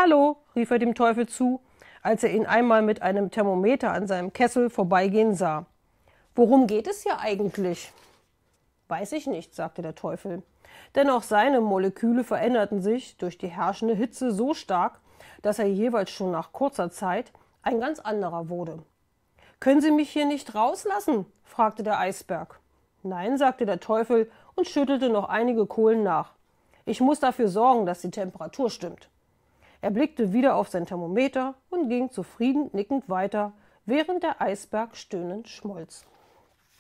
Hallo, rief er dem Teufel zu, als er ihn einmal mit einem Thermometer an seinem Kessel vorbeigehen sah. Worum geht es hier eigentlich? Weiß ich nicht, sagte der Teufel, denn auch seine Moleküle veränderten sich durch die herrschende Hitze so stark, dass er jeweils schon nach kurzer Zeit ein ganz anderer wurde. Können Sie mich hier nicht rauslassen? Fragte der Eisberg. Nein, sagte der Teufel und schüttelte noch einige Kohlen nach. Ich muss dafür sorgen, dass die Temperatur stimmt. Er blickte wieder auf sein Thermometer und ging zufrieden nickend weiter, während der Eisberg stöhnend schmolz.